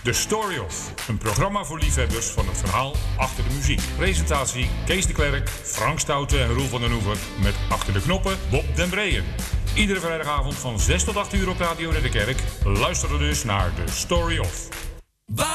The Story of. Een programma voor liefhebbers van het verhaal achter de muziek. Presentatie Kees de Klerk, Frank Stouten en Roel van den Oever. Met achter de knoppen Bob den Breeën. Iedere vrijdagavond van 6 tot 8 uur op Radio Ridderkerk. Luister dus naar The Story of.